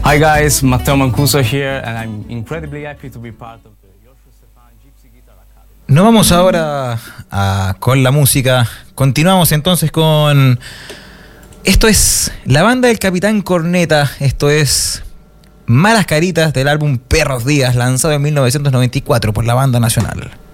Hi guys, Matteo Mancuso here, and I'm incredibly happy to be part of the Joshua Stefan Gypsy Guitar Academy. Nos vamos ahora con la música. Continuamos entonces con... Esto es la banda del Capitán Corneta. Esto es Malas Caritas del álbum Perros Días, lanzado en 1994 por la banda nacional.